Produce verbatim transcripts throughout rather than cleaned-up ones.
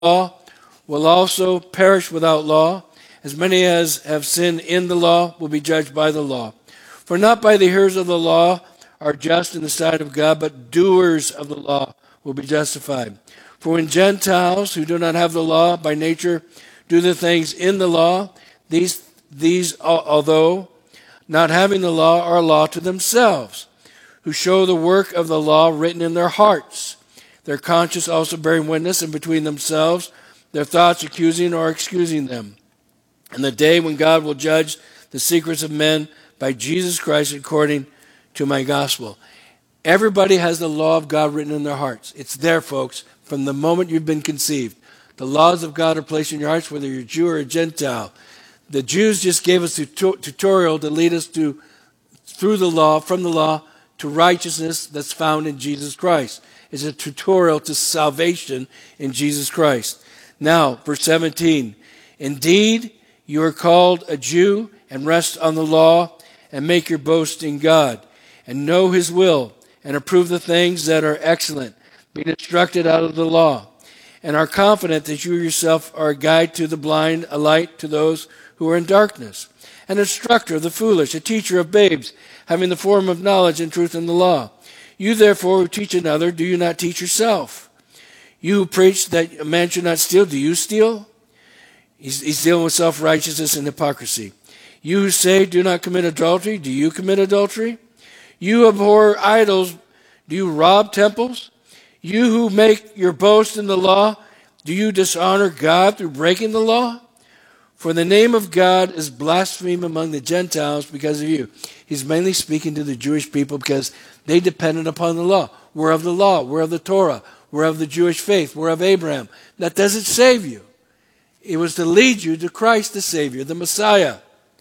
law will also perish without law. As many as have sinned in the law will be judged by the law. For not by the hearers of the law are just in the sight of God, but doers of the law will be justified. For when Gentiles who do not have the law by nature do the things in the law, these, these although not having the law, are a law to themselves, who show the work of the law written in their hearts, their conscience also bearing witness, and between themselves their thoughts accusing or excusing them. And the day when God will judge the secrets of men by Jesus Christ according to my gospel. Everybody has the law of God written in their hearts. It's there, folks, from the moment you've been conceived. The laws of God are placed in your hearts, whether you're a Jew or a Gentile. The Jews just gave us a tutorial to lead us to, through the law, from the law, to righteousness that's found in Jesus Christ. It's a tutorial to salvation in Jesus Christ. Now, verse seventeen. Indeed, you are called a Jew and rest on the law and make your boast in God and know his will and approve the things that are excellent, being instructed out of the law, and are confident that you yourself are a guide to the blind, a light to those who are in darkness, an instructor of the foolish, a teacher of babes, having the form of knowledge and truth in the law. You therefore who teach another, do you not teach yourself? You who preach that a man should not steal, do you steal? He's, he's dealing with self-righteousness and hypocrisy. You who say, do not commit adultery, do you commit adultery? You abhor idols, do you rob temples? You who make your boast in the law, do you dishonor God through breaking the law? For the name of God is blasphemed among the Gentiles because of you. He's mainly speaking to the Jewish people because they depended upon the law. We're of the law, we're of the Torah, we're of the Jewish faith, we're of Abraham. That doesn't save you. It was to lead you to Christ the Savior, the Messiah.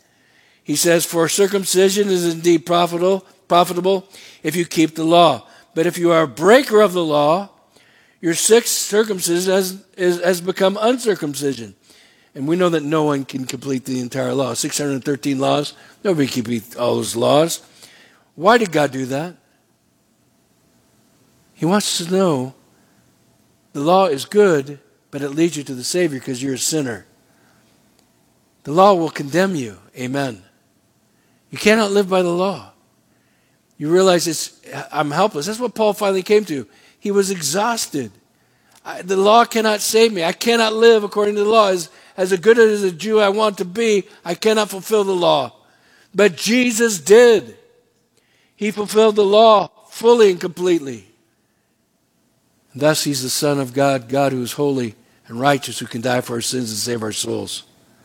He says, for circumcision is indeed profitable, profitable if you keep the law. But if you are a breaker of the law, your sixth circumcision has, is, has become uncircumcision. And we know that no one can complete the entire law. six hundred thirteen laws. Nobody can complete all those laws. Why did God do that? He wants to know the law is good, but it leads you to the Savior because you're a sinner. The law will condemn you. Amen. You cannot live by the law. You realize it's, I'm helpless. That's what Paul finally came to. He was exhausted. I, the law cannot save me. I cannot live according to the law. As, as good as a Jew I want to be, I cannot fulfill the law. But Jesus did. He fulfilled the law fully and completely. And thus he's the Son of God, God who is holy and righteous, who can die for our sins and save our souls.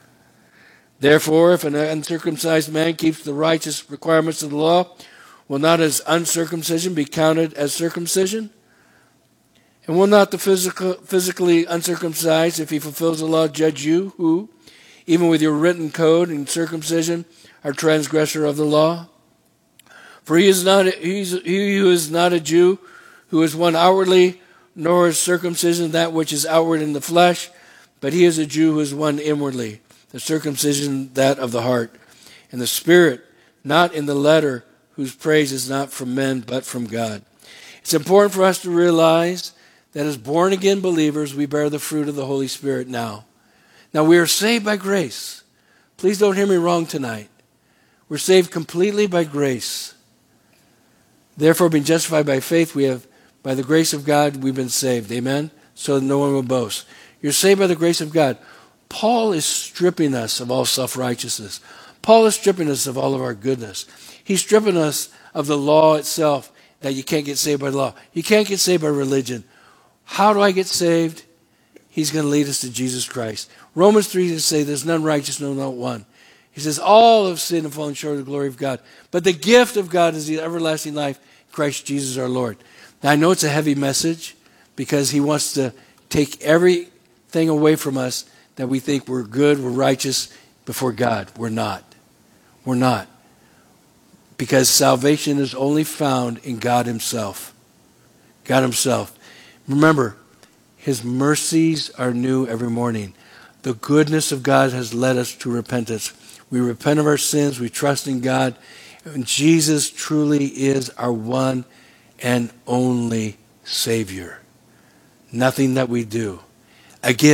Therefore, if an uncircumcised man keeps the righteous requirements of the law, will not his uncircumcision be counted as circumcision? And will not the physical, physically uncircumcised, if he fulfills the law, judge you, who, even with your written code and circumcision, are transgressor of the law? For he is not, he's, he who is not a Jew, who is one outwardly, nor is circumcision that which is outward in the flesh, but he is a Jew who is one inwardly, the circumcision that of the heart, and the Spirit, not in the letter, whose praise is not from men, but from God. It's important for us to realize that as born-again believers, we bear the fruit of the Holy Spirit now. Now, we are saved by grace. Please don't hear me wrong tonight. We're saved completely by grace. Therefore, being justified by faith, we have, by the grace of God, we've been saved. Amen? So that no one will boast. You're saved by the grace of God. Paul is stripping us of all self-righteousness. Paul is stripping us of all of our goodness. He's stripping us of the law itself, that you can't get saved by the law. You can't get saved by religion. How do I get saved? He's going to lead us to Jesus Christ. Romans three says, there's none righteous, no, not one. He says, all have sinned and fallen short of the glory of God. But the gift of God is the everlasting life, Christ Jesus our Lord. Now, I know it's a heavy message because he wants to take everything away from us that we think we're good, we're righteous before God. We're not. We're not. Because salvation is only found in God himself. God himself. Remember, his mercies are new every morning. The goodness of God has led us to repentance. We repent of our sins. We trust in God. And Jesus truly is our one and only Savior. Nothing that we do. again.